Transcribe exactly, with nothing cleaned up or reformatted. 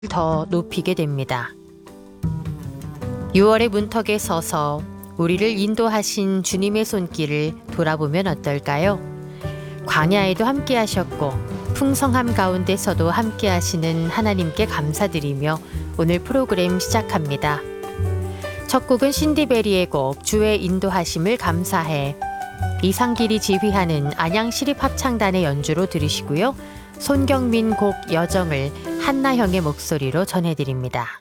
더 높이게 됩니다. 유월의 문턱에 서서 우리를 인도하신 주님의 손길을 돌아보면 어떨까요? 광야에도 함께 하셨고 풍성함 가운데서도 함께 하시는 하나님께 감사드리며 오늘 프로그램 시작합니다. 첫 곡은 신디베리의 곡 주의 인도하심을 감사해, 이상길이 지휘하는 안양시립합창단의 연주로 들으시고요. 손경민 곡 여정을 한나형의 목소리로 전해드립니다.